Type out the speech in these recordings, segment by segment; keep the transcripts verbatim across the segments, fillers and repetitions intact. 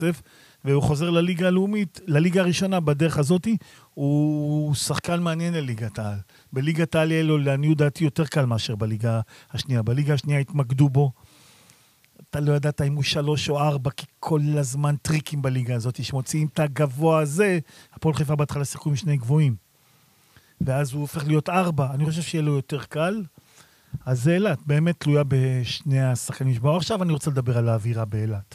והוא חוזר לליגה הלאומית, לליגה הראשונה בדרך הזאת, הוא שחקן מעניין לליגת העל. בליגת העל יהיה לו לעניות דעתי יותר קל מאשר בליגה השנייה. בליגה השנייה התמקדו בו, אתה לא ידעת אם הוא שלוש או ארבע, כי כל הזמן טריקים בליגה הזאת, שמוציאים את הגבוה הזה, הפועל חיפה בהתחלה שיחקו עם שני גבוהים. ואז הוא הופך להיות ארבע, אני חושב שיהיה לו יותר קל, אז זה אילת, באמת תלויה בשני השחקנים שבאו. עכשיו אני רוצה לדבר על האווירה באילת.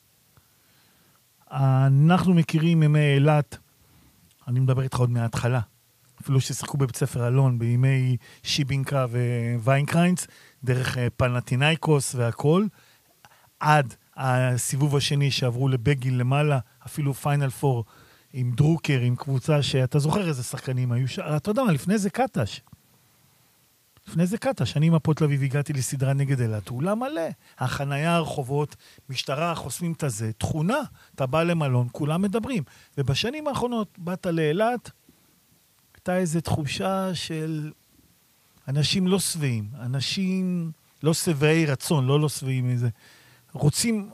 אנחנו מכירים ימי אילת, אני מדבר איתך עוד מההתחלה, אפילו ששיחקו בבית ספר אלון, בימי שיבינקה וויינקריינץ, דרך פנתינייקוס והכל, עד הסיבוב השני שעברו לבגיל למעלה, אפילו פיינל פור, עם דרוקר, עם קבוצה שאתה זוכר איזה שחקנים היו שם, אתה יודע מה, לפני זה קטש. לפני זה קטש, אני עם הפועל תל אביב הגעתי לסדרה נגד אילת, אולם מלא, החנייה, הרחובות, משטרה, חוסמים את הזה, תכונה, אתה בא למלון, כולם מדברים. ובשנים האחרונות באת לאילת, הייתה איזו תחושה של אנשים לא שבעים, אנשים לא שבעי רצון, לא לא שבעים איזה, רוצים,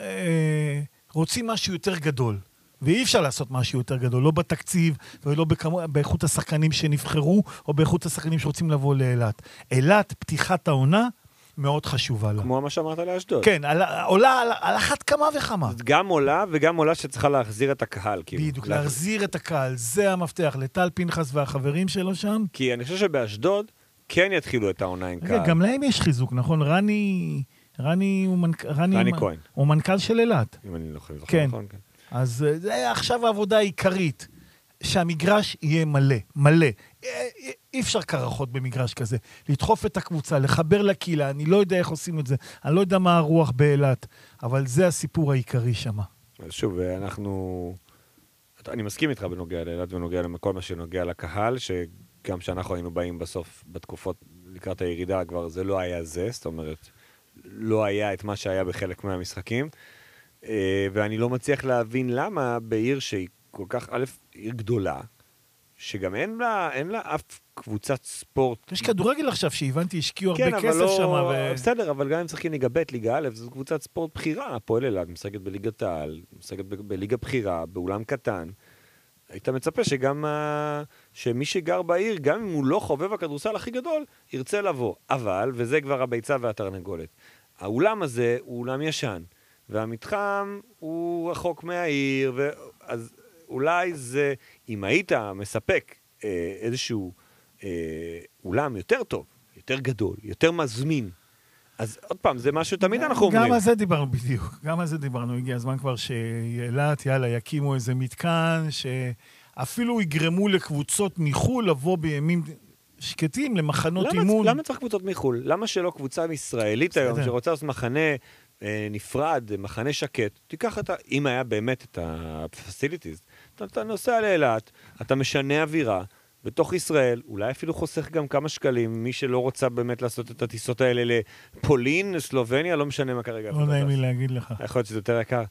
אה, רוצים משהו יותר גדול. ואי אפשר לעשות משהו יותר גדול, לא בתקציב ולא בכמו, באיכות השחקנים שנבחרו, או באיכות השחקנים שרוצים לבוא לאילת. אילת, פתיחת העונה, מאוד חשובה לה. כמו מה שאמרת לאשדוד. כן, על, עולה על, על אחת כמה וכמה. גם עולה וגם עולה שצריכה להחזיר את הקהל. כאילו. בדיוק, להחזיר את הקהל, זה המפתח, לטל פנחס והחברים שלו שם. כי אני חושב שבאשדוד כן יתחילו את העונה עם קהל. גם להם יש חיזוק, נכון? רני, רני הוא מנכ... רני, רני כהן. הוא מנכ"ל של אילת. אם אני לא חושב, כן. נכון, כן. אז זה עכשיו העבודה העיקרית, שהמגרש יהיה מלא, מלא. אי אפשר קרחות במגרש כזה. לדחוף את הקבוצה, לחבר לקהילה, אני לא יודע איך עושים את זה, אני לא יודע מה הרוח באילת, אבל זה הסיפור העיקרי שם. אז שוב, אנחנו... אני מסכים איתך בנוגע לאילת ונוגע לכל מה שנוגע לקהל, שגם שאנחנו היינו באים בסוף, בתקופות לקראת הירידה, כבר זה לא היה זה, זאת אומרת, לא היה את מה שהיה בחלק מהמשחקים. ואני לא מצליח להבין למה בעיר שהיא כל כך, א', עיר גדולה, שגם אין לה, אין לה אף קבוצת ספורט. יש כדורגל עכשיו שהבנתי, השקיעו כן, הרבה כסף לא, שם. ו... בסדר, אבל גם אם משחקים ליגה ב', ליגה א', זו קבוצת ספורט בחירה. הפועל אילת משחקת בליגת העל, משחקת ב- בליגה בחירה, באולם קטן. היית מצפה שגם, שמי שגר בעיר, גם אם הוא לא חובב הכדורסל הכי גדול, ירצה לבוא. אבל, וזה כבר הביצה והתרנגולת, האולם הזה הוא אולם ישן. והמתחם הוא רחוק מהעיר, ו... אז אולי זה, אם היית מספק אה, איזשהו אה, אולם יותר טוב, יותר גדול, יותר מזמין, אז עוד פעם, זה משהו תמיד אנחנו אומרים. גם על זה דיברנו בדיוק, גם על זה דיברנו, הגיע הזמן כבר שאילת, יאללה, יקימו איזה מתקן, שאפילו יגרמו לקבוצות מחול לבוא בימים שקטים, למחנות למה, אימון. למה צריך קבוצות מחול? למה שלא קבוצה ישראלית היום, שרוצה לעשות מחנה נפרד, מחנה שקט, תיקח את ה... אם היה באמת את ה-facilities, אתה, אתה נוסע לאילת, אתה משנה אווירה, בתוך ישראל, אולי אפילו חוסך גם כמה שקלים, מי שלא רוצה באמת לעשות את הטיסות האלה לפולין, סלובניה, לא משנה מה כרגע. לא נעים לי להגיד לך. יכול להיות שזה יותר יקר.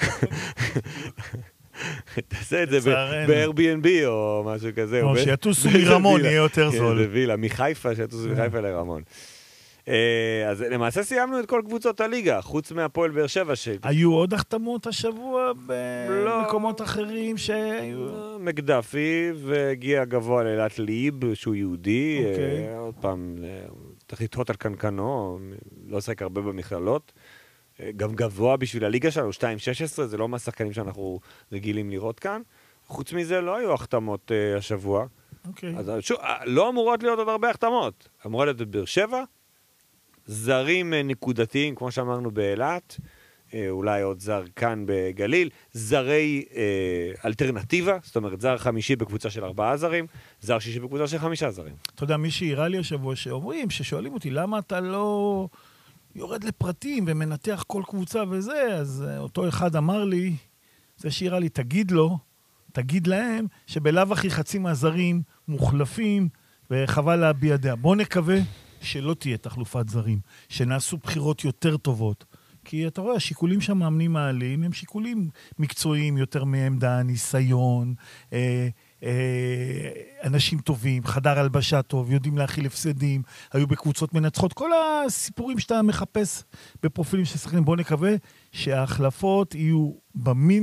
תעשה את זה ב-Airbnb או משהו כזה. או שיטוסו מרמון, יהיה יותר זול. זה וילה, מחיפה, שיטוסו מחיפה לרמון. אז למעשה סיימנו את כל קבוצות הליגה, חוץ מהפועל באר שבע. היו עוד החתמות השבוע במקומות אחרים שהיו... מקדפי, והגיע גבוה לאילת ליב, שהוא יהודי, עוד פעם, צריך לתהות על קנקנו, לא עסק הרבה במכללות, גם גבוה בשביל הליגה שלנו, שתיים שש עשרה, זה לא מהשחקנים שאנחנו רגילים לראות כאן. חוץ מזה לא היו החתמות השבוע. אז שוב, לא אמורות להיות עוד הרבה החתמות. אמורה להיות באר שבע, זרים נקודתיים, כמו שאמרנו באילת, אולי עוד זר כאן בגליל, זרי אה, אלטרנטיבה, זאת אומרת, זר חמישי בקבוצה של ארבעה זרים, זר שישי בקבוצה של חמישה זרים. אתה יודע, מי שהראה לי השבוע שאומרים, ששואלים אותי, למה אתה לא יורד לפרטים ומנתח כל קבוצה וזה, אז אותו אחד אמר לי, זה שהראה לי, תגיד לו, תגיד להם, שבלאו הכי חצי מהזרים מוחלפים, וחבל להביע דעה. בוא נקווה שלא תהיה תחלופת זרים, שנעשו בחירות יותר טובות. כי אתה רואה, השיקולים שהמאמנים מעלים, הם שיקולים מקצועיים יותר מעמדה, ניסיון, אה, אה, אנשים טובים, חדר הלבשה טוב, יודעים להכיל הפסדים, היו בקבוצות מנצחות, כל הסיפורים שאתה מחפש בפרופילים של שחקנים, בוא נקווה שההחלפות יהיו במין